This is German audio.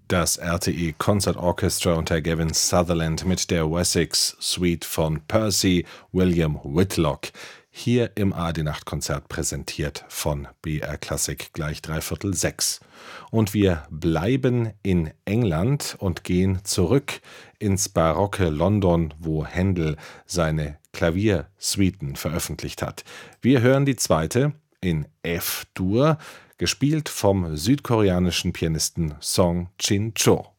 Das RTE Concert Orchestra unter Gavin Sutherland mit der Wessex Suite von Percy William Whitlock. Hier im ARD-Nachtkonzert präsentiert von BR Classic gleich 5:45. Und wir bleiben in England und gehen zurück ins barocke London, wo Händel seine Klaviersuiten veröffentlicht hat. Wir hören die zweite in F-Dur, gespielt vom südkoreanischen Pianisten Song Chin-cho.